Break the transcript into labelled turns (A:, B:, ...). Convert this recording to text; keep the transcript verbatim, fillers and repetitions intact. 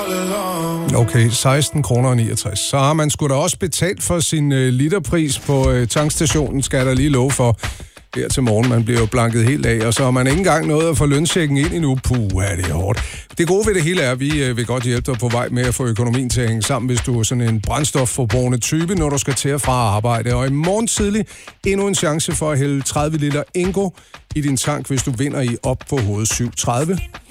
A: Okay, seksten kroner og niogtres. Så har man sgu da også betalt for sin øh, literpris på øh, tankstationen, skal der lige love for. Her til morgen, man bliver jo blanket helt af, og så har man ikke engang noget at få lønchecken ind endnu. Puh, er det hårdt. Det gode ved det hele er, at vi øh, vil godt hjælpe dig på vej med at få økonomien til at hænge sammen, hvis du er sådan en brændstofforbrugende type, når du skal til og fra arbejde. Og i morgen tidlig endnu en chance for at hælde tredive liter Ingo i din tank, hvis du vinder i op på hovedet syv tredive